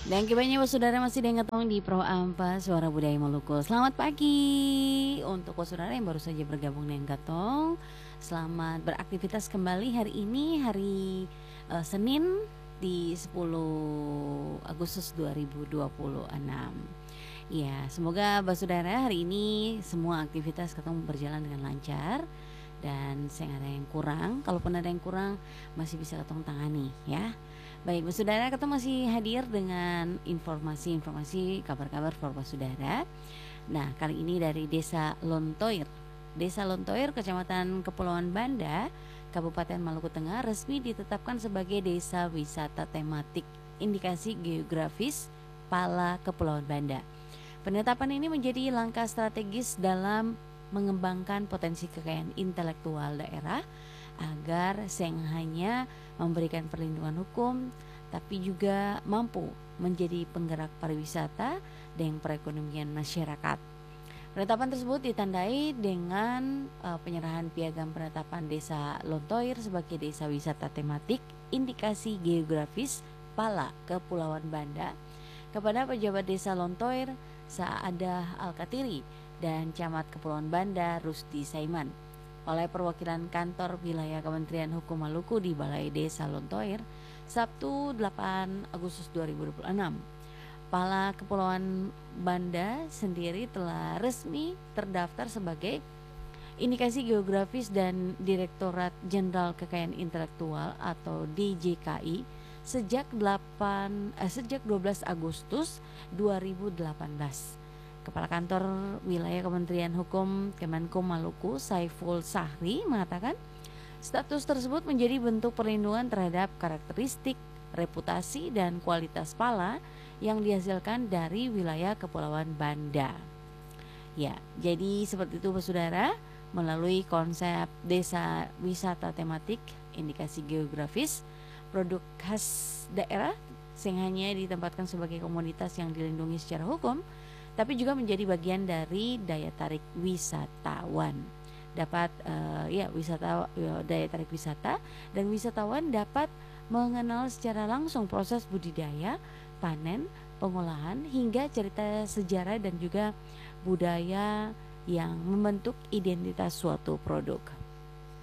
Dan banyak saudara masih dengan tong di Pro Ampa Suara Budaya Maluku. Selamat pagi untuk saudara yang baru saja bergabung dengan Gatong. Selamat beraktivitas kembali hari ini hari Senin di 10 Agustus 2026. Ya, semoga saudara hari ini semua aktivitas Gatong berjalan dengan lancar dan saya ada yang kurang. Kalaupun ada yang kurang masih bisa Gatong tangani ya. Baik, saudara, kita masih hadir dengan informasi-informasi, kabar-kabar for saudara. Nah, kali ini dari Desa Lontoir. Desa Lontoir, Kecamatan Kepulauan Banda, Kabupaten Maluku Tengah, resmi ditetapkan sebagai desa wisata tematik indikasi geografis Pala Kepulauan Banda. Penetapan ini menjadi langkah strategis dalam mengembangkan potensi kekayaan intelektual daerah agar hanya memberikan perlindungan hukum tapi juga mampu menjadi penggerak pariwisata dan perekonomian masyarakat. Penetapan tersebut ditandai dengan penyerahan piagam penetapan Desa Lontoir sebagai desa wisata tematik indikasi geografis Pala Kepulauan Banda kepada pejabat Desa Lontoir Saadah Al-Katiri dan Camat Kepulauan Banda Rusdi Saiman oleh perwakilan kantor wilayah Kementerian Hukum Maluku di Balai Desa Lontoir Sabtu 8 Agustus 2026. Pala Kepulauan Banda sendiri telah resmi terdaftar sebagai indikasi geografis dan Direktorat Jenderal Kekayaan Intelektual atau DJKI sejak 12 Agustus 2018. Kepala Kantor Wilayah Kementerian Hukum Kemenkum Maluku Saiful Sahri mengatakan status tersebut menjadi bentuk perlindungan terhadap karakteristik, reputasi, dan kualitas pala yang dihasilkan dari wilayah Kepulauan Banda. Ya, jadi seperti itu saudara, melalui konsep desa wisata tematik indikasi geografis, produk khas daerah yang hanya ditempatkan sebagai komoditas yang dilindungi secara hukum tapi juga menjadi bagian dari daya tarik wisatawan. Dapat daya tarik wisata dan wisatawan dapat mengenal secara langsung proses budidaya, panen, pengolahan hingga cerita sejarah dan juga budaya yang membentuk identitas suatu produk.